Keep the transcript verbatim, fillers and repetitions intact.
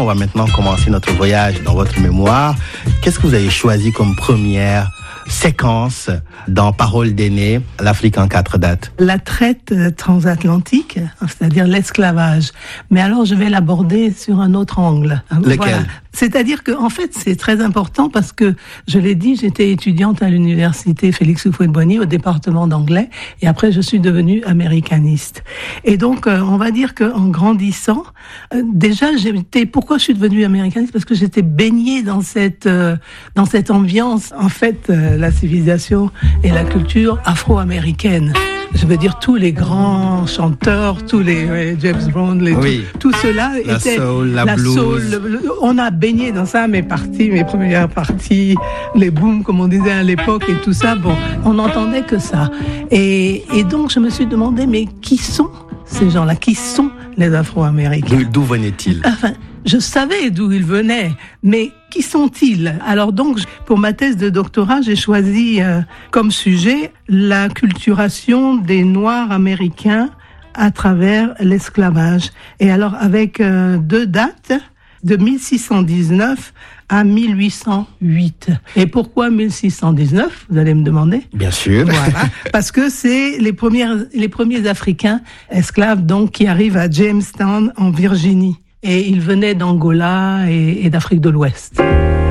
On va maintenant commencer notre voyage dans votre mémoire. Qu'est-ce que vous avez choisi comme première séquence dans Paroles d'aînés, l'Afrique en quatre dates? La traite transatlantique, c'est-à-dire l'esclavage. Mais alors, je vais l'aborder sur un autre angle. Lequel? Voilà. C'est-à-dire que, en fait, c'est très important parce que, je l'ai dit, j'étais étudiante à l'université Félix Houphouët-Boigny au département d'anglais et après, je suis devenue américaniste. Et donc, euh, on va dire qu'en grandissant, euh, déjà, j'étais, pourquoi je suis devenue américaniste? Parce que j'étais baignée dans cette, euh, dans cette ambiance, en fait, euh, la civilisation et la culture afro-américaine. Je veux dire, tous les grands chanteurs, tous les ouais, James Brown, les, oui. tout, tout cela la était soul, la, la blues. soul. Le, le, on a baigné dans ça, mes parties, mes premières parties, les booms, comme on disait à l'époque, et tout ça. Bon, on n'entendait que ça. Et, et donc, je me suis demandé, mais qui sont ces gens-là? Qui sont les Afro-Américains? D'où, d'où venaient-ils? Enfin, je savais d'où ils venaient, mais qui sont-ils? Alors donc, pour ma thèse de doctorat, j'ai choisi euh, comme sujet la culturation des Noirs américains à travers l'esclavage. Et alors, avec euh, deux dates, de mille six cent dix-neuf à mille huit cent huit. Et pourquoi mille six cent dix-neuf, vous allez me demander? Bien sûr. Voilà, parce que c'est les premières, les premiers Africains esclaves donc qui arrivent à Jamestown en Virginie. Et ils venaient d'Angola et, et d'Afrique de l'Ouest.